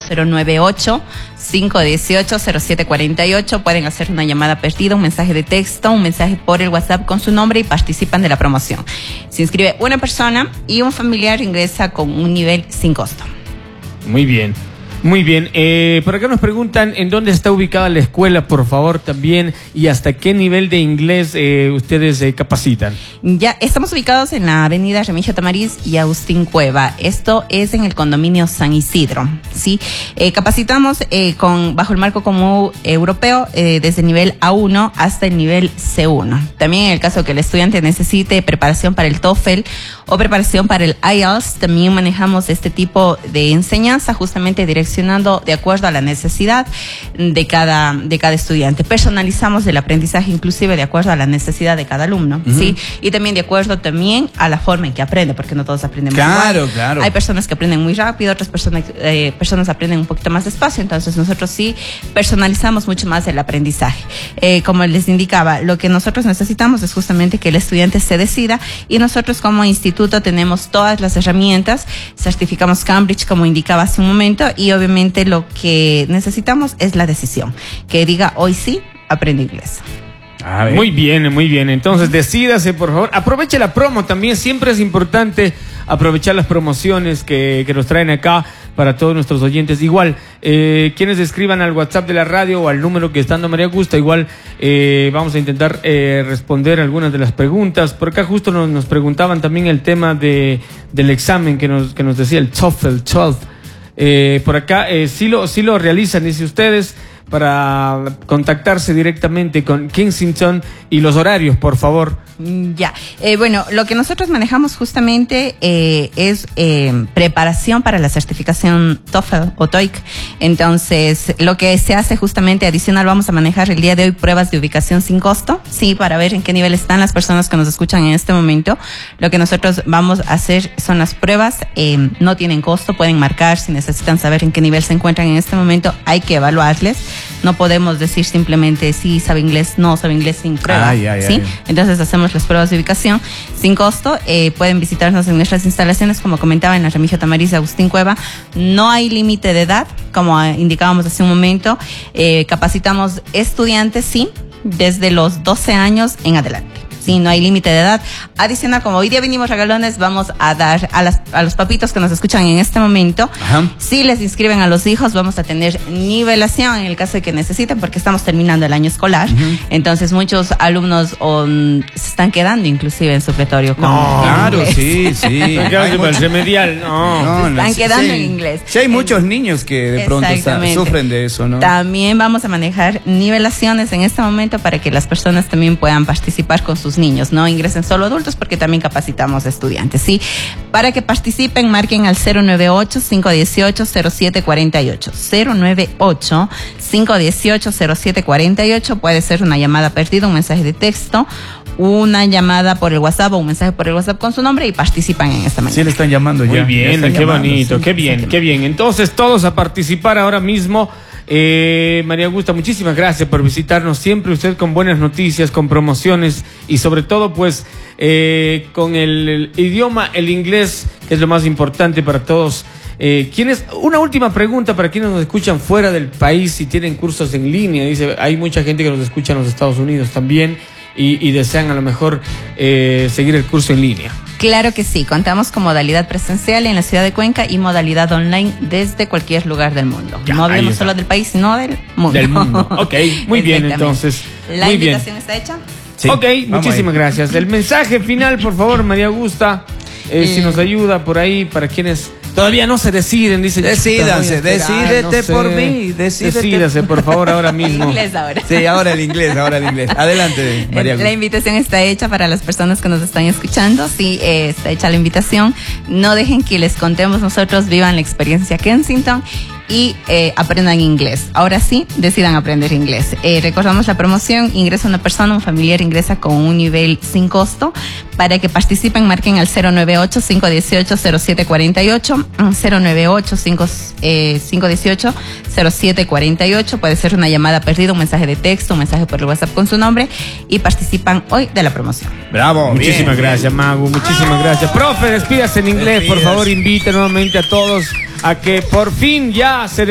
098-518-0748. Pueden hacer una llamada perdida, un mensaje de texto, un mensaje por el WhatsApp con su nombre y participan de la promoción. Se inscribe una persona y un familiar ingresa con un nivel sin costo. Muy bien. Muy bien, por acá nos preguntan en dónde está ubicada la escuela, por favor, también, y hasta qué nivel de inglés ustedes capacitan. Ya, estamos ubicados en la avenida Remigio Tamariz y Agustín Cueva. Esto es en el condominio San Isidro, ¿sí? Capacitamos bajo el marco común europeo desde el nivel A1 hasta el nivel C1. También en el caso que el estudiante necesite preparación para el TOEFL o preparación para el IELTS, también manejamos este tipo de enseñanza justamente direccionando de acuerdo a la necesidad de cada estudiante. Personalizamos el aprendizaje inclusive de acuerdo a la necesidad de cada alumno, ¿sí? Y también de acuerdo también a la forma en que aprende, porque no todos aprenden muy igual. Claro. Hay personas que aprenden muy rápido, otras personas aprenden un poquito más despacio, entonces nosotros sí personalizamos mucho más el aprendizaje. Como les indicaba, lo que nosotros necesitamos es justamente que el estudiante se decida y nosotros como instituto tenemos todas las herramientas, certificamos Cambridge como indicaba hace un momento y obviamente lo que necesitamos es la decisión, que diga hoy sí, aprende inglés. Muy bien, muy bien. Entonces decídase, por favor. Aproveche la promo también. Siempre es importante aprovechar las promociones que nos traen acá para todos nuestros oyentes. Igual, quienes escriban al WhatsApp de la radio o al número que está dando María Augusta, igual vamos a intentar responder algunas de las preguntas. Por acá justo nos preguntaban también el tema del examen que nos decía el TOEFL 12. Por acá sí lo realizan, dice ustedes, para contactarse directamente con Kensington y los horarios, por favor. Bueno, lo que nosotros manejamos justamente es preparación para la certificación TOEFL o TOEIC. Entonces, lo que se hace justamente adicional, vamos a manejar el día de hoy pruebas de ubicación sin costo, sí, para ver en qué nivel están las personas que nos escuchan en este momento. Lo que nosotros vamos a hacer son las pruebas, no tienen costo, pueden marcar si necesitan saber en qué nivel se encuentran en este momento, hay que evaluarles. No podemos decir simplemente si sabe inglés, no sabe inglés sin prueba, ¿sí? Entonces hacemos las pruebas de ubicación sin costo. Pueden visitarnos en nuestras instalaciones, como comentaba, en la Remigio Tamariz y Agustín Cueva. No hay límite de edad, como indicábamos hace un momento. Capacitamos estudiantes, sí, desde los 12 años en adelante. Sí, no hay límite de edad. Adicional, como hoy día venimos regalones, vamos a dar a los papitos que nos escuchan en este momento. Si les inscriben a los hijos, vamos a tener nivelación en el caso de que necesiten, porque estamos terminando el año escolar. Entonces, muchos alumnos se están quedando inclusive en supletorio. Claro, sí. Remedial, están quedando en inglés. Sí, hay muchos niños que de pronto sufren de eso, ¿no? También vamos a manejar nivelaciones en este momento para que las personas también puedan participar con sus niños, no ingresen solo adultos, porque también capacitamos estudiantes, ¿sí? Para que participen, marquen al 098-518-0748. 098-518-0748. Puede ser una llamada perdida, un mensaje de texto, una llamada por el WhatsApp o un mensaje por el WhatsApp con su nombre y participan en esta mañana. Sí, le están llamando ya. Muy bien, qué bonito, qué bien, qué bien. Entonces, todos a participar ahora mismo. María Augusta, muchísimas gracias por visitarnos siempre, usted con buenas noticias, con promociones y sobre todo pues con el idioma, el inglés, que es lo más importante para todos. Una última pregunta para quienes nos escuchan fuera del país, si tienen cursos en línea. Dice, hay mucha gente que nos escucha en los Estados Unidos también y desean a lo mejor seguir el curso en línea. Claro que sí, contamos con modalidad presencial en la ciudad de Cuenca y modalidad online desde cualquier lugar del mundo. No hablemos solo del país, sino del mundo. Del mundo, ok, muy bien, entonces. ¿La invitación está hecha? Sí, ok, muchísimas gracias. El mensaje final, por favor, María Augusta, si nos ayuda por ahí, para quienes todavía no se deciden, dice. Decídanse, decídete por mí, decídase, por favor, ahora mismo. El inglés ahora. Sí, ahora el inglés. Adelante, María Augusta. La invitación está hecha para las personas que nos están escuchando. Sí, está hecha la invitación. No dejen que les contemos nosotros, vivan la experiencia Kensington y aprendan inglés. Ahora sí, decidan aprender inglés. Recordamos la promoción, ingresa una persona, un familiar ingresa con un nivel sin costo. Para que participen, marquen al 098-518-0748, 098-518-0748. Puede ser una llamada perdida, un mensaje de texto, un mensaje por el WhatsApp con su nombre y participan hoy de la promoción. Bravo. Muchísimas gracias, Magu, muchísimas gracias. Profe, despídase en inglés, por favor, invite nuevamente a todos a que por fin ya se